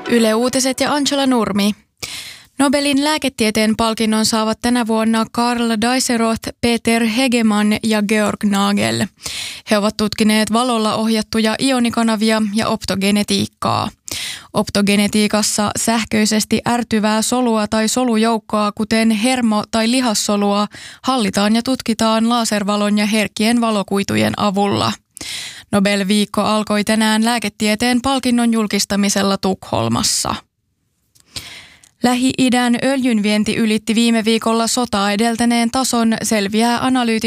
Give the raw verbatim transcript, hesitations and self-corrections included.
Yle Uutiset ja Angela Nurmi. Nobelin lääketieteen palkinnon saavat tänä vuonna Karl Diceroth, Peter Hegemann ja Georg Nagel. He ovat tutkineet valolla ohjattuja ionikanavia ja optogenetiikkaa. Optogenetiikassa sähköisesti ärtyvää solua tai solujoukkoa, kuten hermo- tai lihassolua, hallitaan ja tutkitaan laservalon ja herkkien valokuitujen avulla. Nobel-viikko alkoi tänään lääketieteen palkinnon julkistamisella Tukholmassa. Lähi-idän öljynvienti ylitti viime viikolla sotaa edeltäneen tason, selviää analyytikko